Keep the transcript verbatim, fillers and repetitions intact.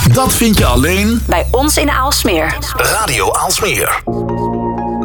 Dat vind je alleen bij ons in Aalsmeer. Radio Aalsmeer.